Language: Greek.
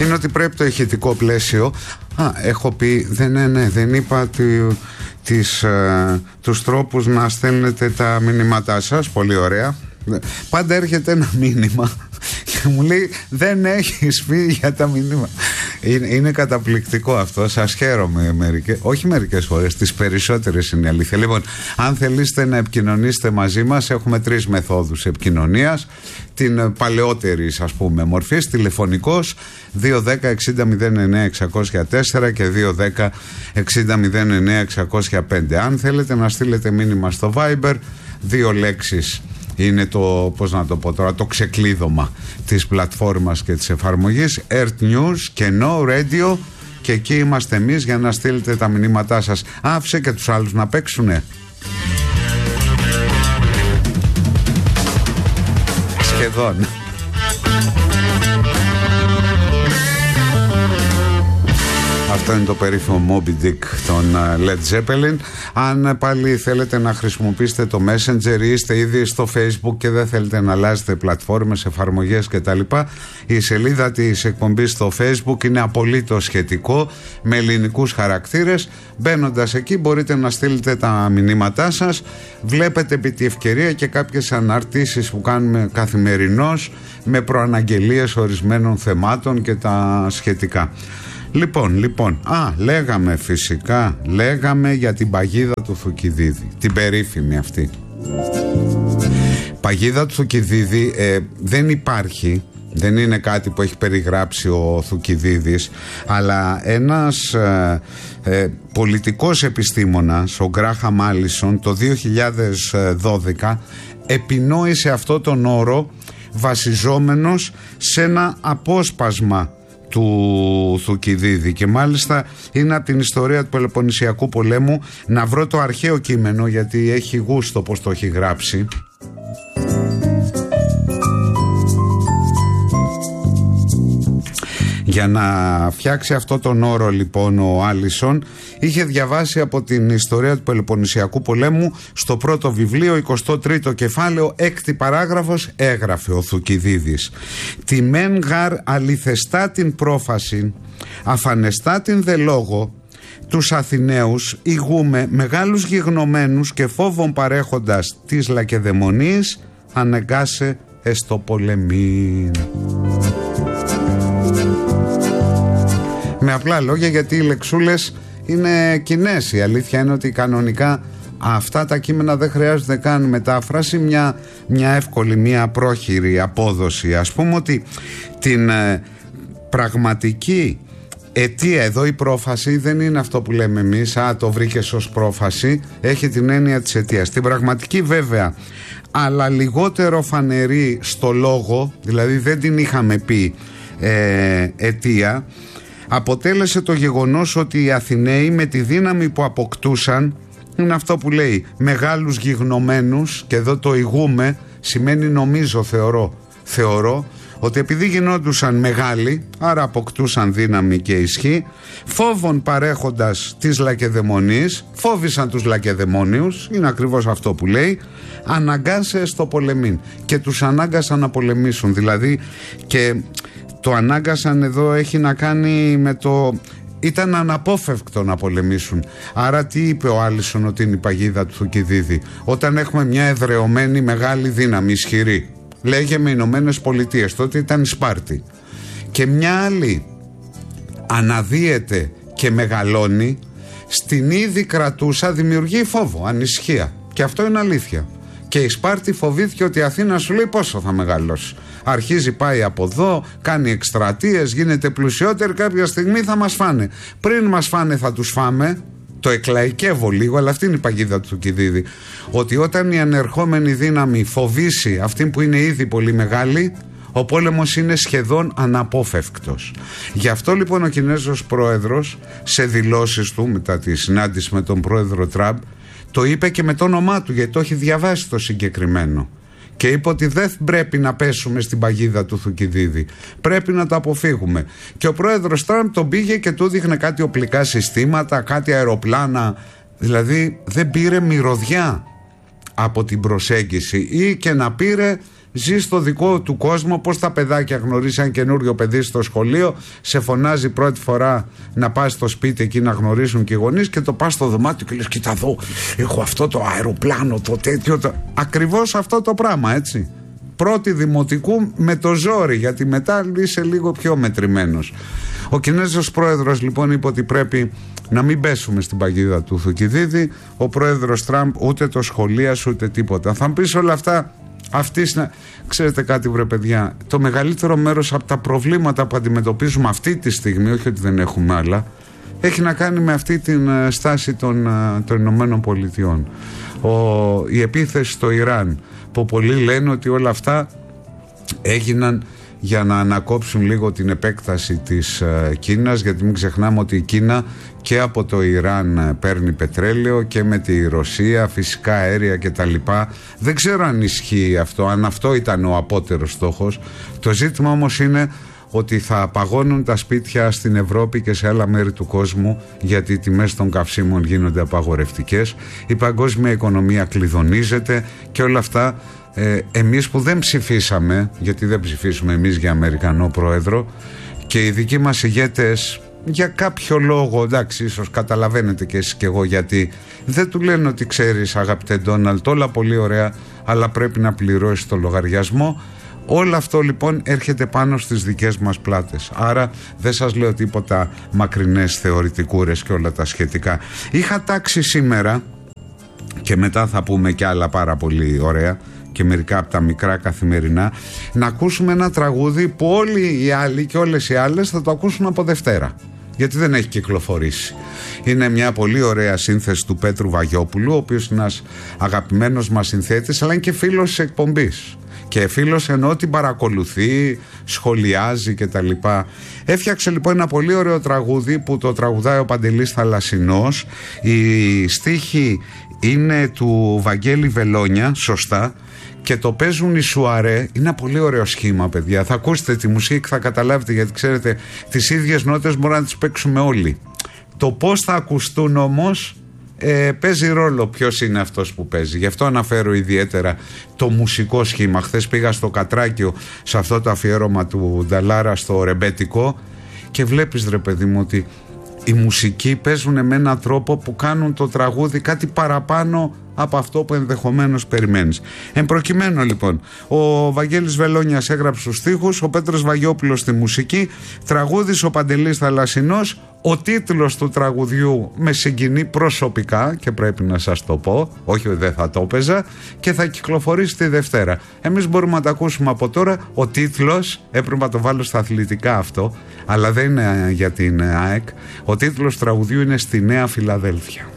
είναι ότι πρέπει το ηχητικό πλαίσιο. Έχω πει, δεν είπα τους τρόπους να στέλνετε τα μηνύματά σας. Πολύ ωραία. Πάντα έρχεται ένα μήνυμα και μου λέει δεν έχεις πει για τα μηνύματα. Είναι καταπληκτικό αυτό. Σας χαίρομαι όχι μερικές φορές, τις περισσότερες είναι αλήθεια. Λοιπόν, αν θελήσετε να επικοινωνήσετε μαζί μας, έχουμε 3 μεθόδους επικοινωνίας. Την παλαιότερη, ας πούμε, μορφή, τηλεφωνικός 210-60-09-604 και 210-60-09-605. Αν θέλετε να στείλετε μήνυμα στο Viber, 2 λέξεις είναι το, πώς να το πω τώρα, το ξεκλείδωμα της πλατφόρμας και της εφαρμογής Earth News και No Radio, και εκεί είμαστε εμείς για να στείλετε τα μηνύματά σας. Άφησε και τους άλλους να παίξουνε. Σχεδόν. Αυτό είναι το περίφημο Moby Dick των Led Zeppelin. Αν πάλι θέλετε να χρησιμοποιήσετε το Messenger ή είστε ήδη στο Facebook και δεν θέλετε να αλλάζετε πλατφόρμες, εφαρμογές κτλ., η σελίδα της εκπομπής στο Facebook είναι απολύτως σχετικό, με ελληνικούς χαρακτήρες. Μπαίνοντας εκεί μπορείτε να στείλετε τα μηνύματά σας. Βλέπετε επί τη ευκαιρία και κάποιες αναρτήσεις που κάνουμε καθημερινώς με προαναγγελίες ορισμένων θεμάτων και τα σχετικά. Λοιπόν, λέγαμε για την παγίδα του Θουκυδίδη, την περίφημη αυτή. Παγίδα του Θουκυδίδη δεν υπάρχει, δεν είναι κάτι που έχει περιγράψει ο Θουκυδίδης, αλλά ένας πολιτικός επιστήμονας, ο Γκράχαμ Άλισον, το 2012 επινόησε αυτό τον όρο βασιζόμενος σε ένα απόσπασμα του Θουκυδίδη, και μάλιστα είναι από την ιστορία του Πελοποννησιακού πολέμου. Να βρω το αρχαίο κείμενο, γιατί έχει γούστο πως το έχει γράψει. Για να φτιάξει αυτό τον όρο, λοιπόν, ο Άλισον είχε διαβάσει από την ιστορία του Πελοποννησιακού πολέμου στο πρώτο βιβλίο, 23ο κεφάλαιο, 6η παράγραφος, έγραφε ο Θουκυδίδης: «Τη μεν γαρ αληθεστά την πρόφαση, αφανεστά την δε λόγο, τους Αθηναίους ηγούμε μεγάλους γιγνωμένους και φόβων παρέχοντας της Λακεδαιμονής, ανεγκάσε εστω πολεμήν». Με απλά λόγια, γιατί οι λεξούλες είναι κοινές. Η αλήθεια είναι ότι κανονικά αυτά τα κείμενα δεν χρειάζεται καν μετάφραση, μια εύκολη, μια πρόχειρη απόδοση. Ας πούμε ότι την πραγματική αιτία, εδώ η πρόφαση δεν είναι αυτό που λέμε εμείς, το βρήκες ως πρόφαση, έχει την έννοια της αιτίας. Την πραγματική βέβαια, αλλά λιγότερο φανερή στο λόγο, δηλαδή δεν την είχαμε πει αιτία, αποτέλεσε το γεγονός ότι οι Αθηναίοι με τη δύναμη που αποκτούσαν, είναι αυτό που λέει μεγάλους γιγνωμένους, και εδώ το ηγούμε σημαίνει νομίζω, θεωρώ ότι επειδή γινόντουσαν μεγάλοι, άρα αποκτούσαν δύναμη και ισχύ, φόβων παρέχοντας της Λακεδαιμονής, φόβησαν τους Λακεδαιμόνιους, είναι ακριβώς αυτό που λέει, αναγκάσε στο πολεμήν, και τους ανάγκασαν να πολεμήσουν. Δηλαδή, και το ανάγκασαν εδώ έχει να κάνει με το ήταν αναπόφευκτο να πολεμήσουν. Άρα τι είπε ο Άλισον ότι είναι η παγίδα του Θουκυδίδη? Όταν έχουμε μια εδρεωμένη μεγάλη δύναμη, ισχυρή, λέγε με Ηνωμένες Πολιτείες, τότε ήταν η Σπάρτη, και μια άλλη αναδύεται και μεγαλώνει, στην ήδη κρατούσα δημιουργεί φόβο, ανησυχία, και αυτό είναι αλήθεια. Και η Σπάρτη φοβήθηκε ότι η Αθήνα, σου λέει, πόσο θα μεγαλώσει. Αρχίζει, πάει από εδώ, κάνει εκστρατείες, γίνεται πλουσιότερη, κάποια στιγμή θα μας φάνε. Πριν μας φάνε θα τους φάμε. Το εκλαϊκεύω λίγο, αλλά αυτή είναι η παγίδα του Θουκυδίδη. Ότι όταν η ανερχόμενη δύναμη φοβήσει αυτή που είναι ήδη πολύ μεγάλη, ο πόλεμος είναι σχεδόν αναπόφευκτος. Γι' αυτό λοιπόν ο Κινέζος πρόεδρος, σε δηλώσεις του μετά τη συνάντηση με τον πρόεδρο Τραμπ, το είπε και με το όνομά του, γιατί το έχει διαβάσει το συγκεκριμένο. Και είπε ότι δεν πρέπει να πέσουμε στην παγίδα του Θουκυδίδη. Πρέπει να το αποφύγουμε. Και ο πρόεδρος Τραμπ τον πήγε και του δείχνε κάτι οπλικά συστήματα, κάτι αεροπλάνα. Δηλαδή δεν πήρε μυρωδιά από την προσέγγιση, ή και να πήρε, ζει στο δικό του κόσμο. Πώς τα παιδάκια γνωρίζει ένα καινούριο παιδί στο σχολείο, σε φωνάζει πρώτη φορά να πας στο σπίτι εκεί να γνωρίσουν και οι γονείς, και το πας στο δωμάτιο και λες κοίτα εδώ, έχω αυτό το αεροπλάνο, το τέτοιο. Ακριβώς αυτό το πράγμα, έτσι. Πρώτη δημοτικού με το ζόρι, γιατί μετά είσαι λίγο πιο μετρημένος. Ο Κινέζος πρόεδρος λοιπόν είπε ότι πρέπει να μην πέσουμε στην παγίδα του Θουκυδίδη. Ο πρόεδρος Τραμπ ούτε το σχολίασε ούτε τίποτα. Θα μου πεις όλα αυτά, ξέρετε κάτι βρε παιδιά, το μεγαλύτερο μέρος από τα προβλήματα που αντιμετωπίζουμε αυτή τη στιγμή, όχι ότι δεν έχουμε άλλα, έχει να κάνει με αυτή την στάση των Ηνωμένων Πολιτειών. Η επίθεση στο Ιράν, που πολλοί λένε ότι όλα αυτά έγιναν για να ανακόψουν λίγο την επέκταση της Κίνας, γιατί μην ξεχνάμε ότι η Κίνα και από το Ιράν παίρνει πετρέλαιο και με τη Ρωσία φυσικά αέρια κτλ. Δεν ξέρω αν ισχύει αυτό, αν αυτό ήταν ο απότερος στόχος. Το ζήτημα όμως είναι ότι θα παγώνουν τα σπίτια στην Ευρώπη και σε άλλα μέρη του κόσμου, γιατί οι τιμές των καυσίμων γίνονται απαγορευτικές, η παγκόσμια οικονομία κλειδονίζεται και όλα αυτά. Εμείς που δεν ψηφίσαμε, γιατί δεν ψηφίσουμε εμείς για Αμερικανό πρόεδρο, και οι δικοί μας ηγέτες για κάποιο λόγο, εντάξει, ίσως καταλαβαίνετε και εσείς και εγώ, γιατί δεν του λένε ότι ξέρεις αγαπητέ Ντόναλντ, όλα πολύ ωραία, αλλά πρέπει να πληρώσεις το λογαριασμό. Όλο αυτό λοιπόν έρχεται πάνω στις δικές μας πλάτες. Άρα δεν σας λέω τίποτα μακρινές θεωρητικούρες και όλα τα σχετικά. Είχα τάξει σήμερα, και μετά θα πούμε και άλλα πάρα πολύ ωραία και μερικά από τα μικρά καθημερινά, να ακούσουμε ένα τραγούδι που όλοι οι άλλοι και όλες οι άλλες θα το ακούσουν από Δευτέρα, γιατί δεν έχει κυκλοφορήσει. Είναι μια πολύ ωραία σύνθεση του Πέτρου Βαγιόπουλου, ο οποίος είναι ένας αγαπημένος μας συνθέτης, αλλά είναι και φίλος της εκπομπής. Και φίλος εννοώ την παρακολουθεί, σχολιάζει κτλ. Έφτιαξε λοιπόν ένα πολύ ωραίο τραγούδι που το τραγουδάει ο Παντελής Θαλασσινός. Η στίχη είναι του Βαγγέλη Βελόνια, σωστά, και το παίζουν οι Σουαρέ. Είναι ένα πολύ ωραίο σχήμα, παιδιά. Θα ακούσετε τη μουσική, θα καταλάβετε, γιατί ξέρετε, τις ίδιες νότες μπορούμε να τις παίξουμε όλοι. Το πώς θα ακουστούν όμως παίζει ρόλο ποιος είναι αυτός που παίζει. Γι' αυτό αναφέρω ιδιαίτερα το μουσικό σχήμα. Χθες πήγα στο Κατράκιο, σε αυτό το αφιέρωμα του Νταλάρα στο ρεμπέτικο, και βλέπεις ρε παιδί μου ότι οι μουσικοί παίζουν με έναν τρόπο που κάνουν το τραγούδι κάτι παραπάνω από αυτό που ενδεχομένως περιμένεις. Εν προκειμένου λοιπόν, ο Βαγγέλης Βελόνιας έγραψε τους στίχους, ο Πέτρος Βαγιόπουλος στη μουσική, τραγούδης ο Παντελής Θαλασσινός. Ο τίτλος του τραγουδιού με συγκινεί προσωπικά και πρέπει να σας το πω, όχι δεν θα το έπαιζα, και θα κυκλοφορήσει τη Δευτέρα. Εμείς μπορούμε να το ακούσουμε από τώρα. Ο τίτλος, έπρεπε να το βάλω στα αθλητικά αυτό, αλλά δεν είναι για την ΑΕΚ. Ο τίτλος του τραγουδιού είναι «Στη Νέα Φιλαδέλφια».